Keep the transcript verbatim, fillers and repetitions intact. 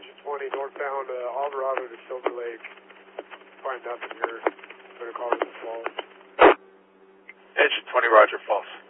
Engine twenty, northbound uh, Alvarado to Silver Lake. Find nothing here. Better call it false. Engine twenty, roger, false.